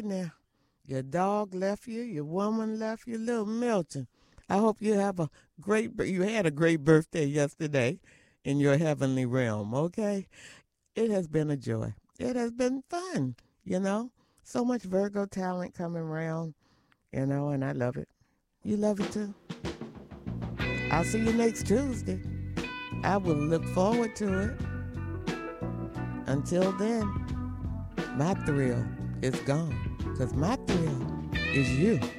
now. Your dog left you. Your woman left you. Little Milton. I hope you have a you had a great birthday yesterday in your heavenly realm, okay? It has been a joy. It has been fun, you know? So much Virgo talent coming around, and I love it. You love it too? I'll see you next Tuesday. I will look forward to it. Until then, my thrill is gone, because my thrill is you.